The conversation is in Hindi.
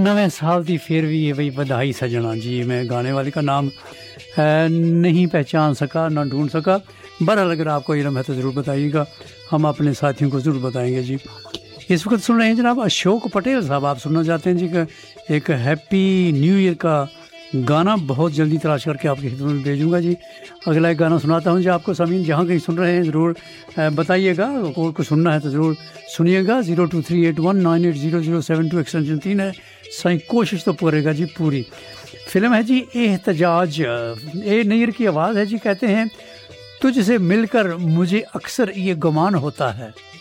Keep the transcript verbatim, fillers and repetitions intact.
नवें साल की फिर भी ये भाई बधाई सजना जी। मैं गाने वाले का नाम नहीं पहचान सका, ना ढूंढ सका। बहरहाल अगर आपको इल्म है तो ज़रूर बताइएगा, हम अपने साथियों को ज़रूर बताएंगे जी। इस वक्त सुन रहे हैं जनाब अशोक पटेल साहब, आप सुनना चाहते हैं जी का एक हैप्पी न्यू ईयर का गाना बहुत जल्दी तलाश करके आपकी खिदमत में भेजूँगा जी। अगला एक गाना सुनाता हूँ जी आपको। समीन जहाँ कहीं सुन रहे हैं ज़रूर बताइएगा, और कुछ सुनना है तो ज़रूर सुनिएगा। Zero two three eight one nine eight zero zero seven to extension तीन है। सही कोशिश तो करेगा जी पूरी। फिल्म है जी एहतजाज, ए नैयर की आवाज़ है जी। कहते हैं तुझसे मिलकर मुझे अक्सर ये गुमान होता है,